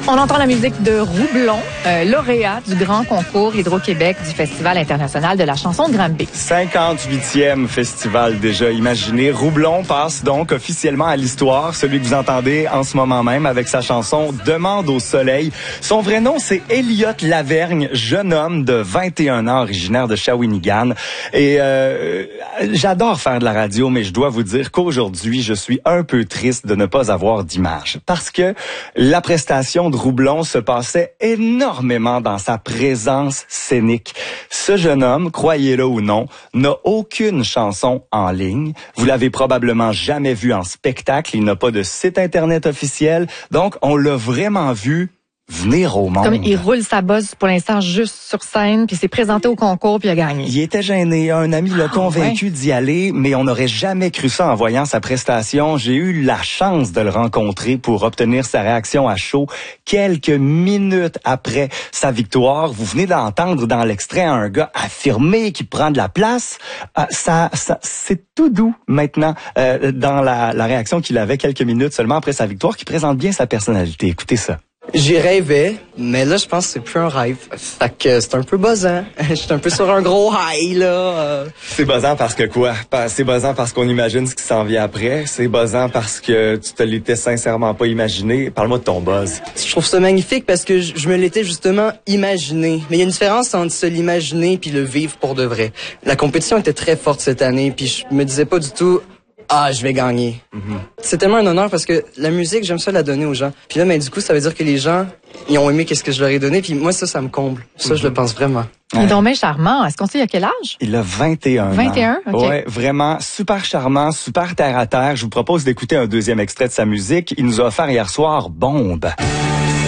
On entend la musique de Roublon, lauréat du grand concours Hydro-Québec du Festival international de la chanson de Granby. 58e festival déjà imaginé. Roublon passe donc officiellement à l'histoire, celui que vous entendez en ce moment même avec sa chanson « Demande au soleil ». Son vrai nom, c'est Elliott Lavergne, jeune homme de 21 ans, originaire de Shawinigan. Et j'adore faire de la radio, mais je dois vous dire qu'aujourd'hui, je suis un peu triste de ne pas avoir d'image. Parce que la prestation de Roublon se passait énormément dans sa présence scénique. Ce jeune homme, croyez-le ou non, n'a aucune chanson en ligne. Vous l'avez probablement jamais vu en spectacle. Il n'a pas de site Internet officiel. Donc, on l'a vraiment vu venir au monde. Comme il roule sa bosse pour l'instant juste sur scène, puis s'est présenté au concours, puis il a gagné. Il était gêné. Un ami l'a convaincu d'y aller, mais on n'aurait jamais cru ça en voyant sa prestation. J'ai eu la chance de le rencontrer pour obtenir sa réaction à chaud quelques minutes après sa victoire. Vous venez d'entendre dans l'extrait un gars affirmé qui prend de la place. Ça c'est tout doux maintenant dans la réaction qu'il avait quelques minutes seulement après sa victoire, qui présente bien sa personnalité. Écoutez ça. J'y rêvais, mais là, je pense que c'est plus un rêve. Fait que c'est un peu buzzant. Je suis un peu sur un gros high, là. C'est buzzant parce que quoi? C'est buzzant parce qu'on imagine ce qui s'en vient après. C'est buzzant parce que tu te l'étais sincèrement pas imaginé. Parle-moi de ton buzz. Je trouve ça magnifique parce que je me l'étais justement imaginé. Mais il y a une différence entre se l'imaginer puis le vivre pour de vrai. La compétition était très forte cette année, puis je me disais pas du tout... Ah, je vais gagner. C'est tellement un honneur parce que la musique, j'aime ça la donner aux gens. Puis là, mais du coup, ça veut dire que les gens, ils ont aimé qu'est-ce que je leur ai donné. Puis moi, ça me comble. Ça, je le pense vraiment. Il est donc bien charmant. Est-ce qu'on sait il a quel âge? Il a 21 ans. 21? OK. Ouais, vraiment super charmant, super terre à terre. Je vous propose d'écouter un deuxième extrait de sa musique. Il nous a offert hier soir Bombe.